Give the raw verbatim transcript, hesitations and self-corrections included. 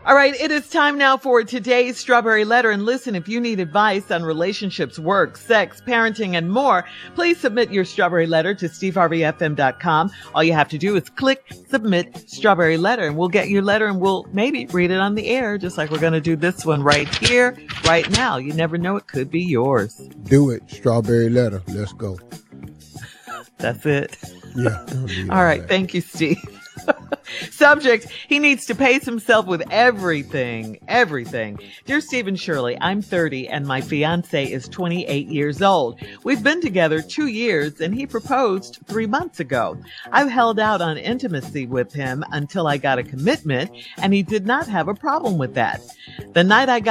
All right, it is time now for today's Strawberry Letter. And listen, if you need advice on relationships, work, sex, parenting, and more, please submit your Strawberry Letter to steve harvey f m dot com. All you have to do is click Submit Strawberry Letter, and we'll get your letter and we'll maybe read it on the air, just like we're going to do this one right here, right now. You never know, it could be yours. Do it. Strawberry Letter. Let's go. That's it. Yeah. All right. That. Thank you, Steve. Subject, he needs to pace himself with everything, everything. Dear Steve and Shirley, I'm thirty and my fiance is twenty-eight years old. We've been together two years and he proposed three months ago. I've held out on intimacy with him until I got a commitment and he did not have a problem with that. The night I got